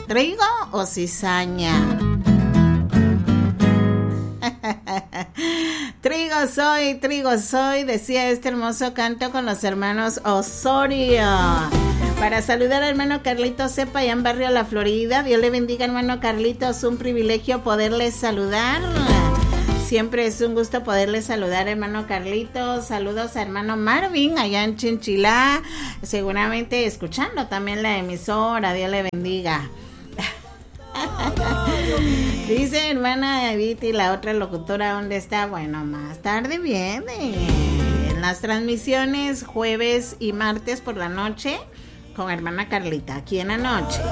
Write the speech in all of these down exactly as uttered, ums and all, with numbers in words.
¿Trigo o cizaña? Trigo soy, trigo soy, decía este hermoso canto con los hermanos Osorio. Para saludar al hermano Carlitos Cepa allá en Barrio La Florida. Dios le bendiga, hermano Carlitos, un privilegio poderle saludar. Siempre es un gusto poderle saludar, hermano Carlitos. Saludos a hermano Marvin allá en Chinchilá, seguramente escuchando también la emisora. Dios le bendiga. Dice hermana Edith, y la otra locutora, ¿dónde está? Bueno, más tarde viene en las transmisiones jueves y martes por la noche con hermana Carlita, aquí en la noche.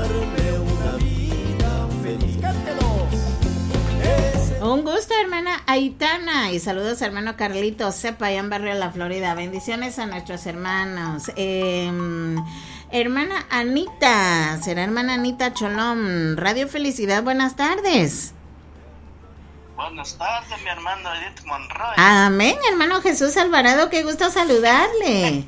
Un gusto, hermana Aitana, y saludos a hermano Carlito Cepa allá en Barrio La Florida. Bendiciones a nuestros hermanos. Eh, hermana Anita, será hermana Anita Cholón, Radio Felicidad, buenas tardes. Buenas tardes, mi hermano Edith Monroy. Amén, hermano Jesús Alvarado, qué gusto saludarle.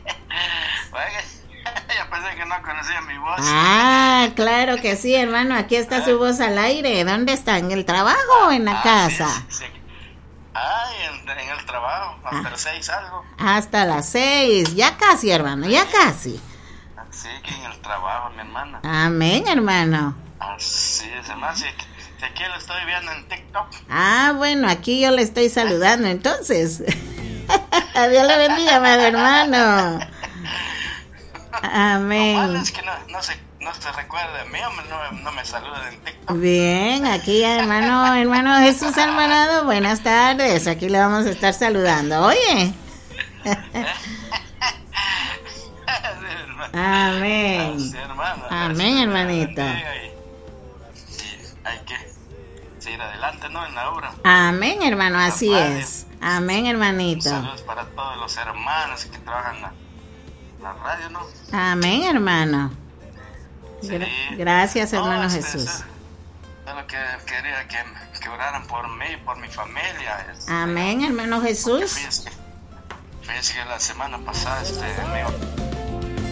Ya pensé que no conocía mi voz. Ah, claro que sí, hermano, aquí está su voz al aire. ¿Dónde está? ¿En el trabajo o en la ah, casa? Sí, sí. Ah, en, en el trabajo, hasta las seis algo. Hasta las seis, ya casi, hermano, ya casi. Sí, que en el trabajo, mi hermana. Amén, hermano. Así es, hermano, si, si aquí lo estoy viendo en TikTok. Ah, bueno, aquí yo le estoy saludando, entonces. Dios le bendiga, amado hermano. Amén. Lo malo es que no, no, se, no se recuerda de mí, no, no me saluda en TikTok. Bien, aquí hermano, hermano Jesús Alvarado, buenas tardes, aquí le vamos a estar saludando, oye. Amén. Sí, hermano. Amén, hermanito. Hay que seguir adelante, ¿no? En la obra. Amén, hermano, así es. Amén, hermanito. Saludos para todos los hermanos que trabajan en la, la radio, ¿no? Amén, hermano. Gra- Sí. Gracias, hermano No, este, Jesús. este, Solo que quería que, que oraran por mí, por mi familia. Este, Amén, hermano porque Jesús. Fíjense, fíjense que la semana pasada este, me,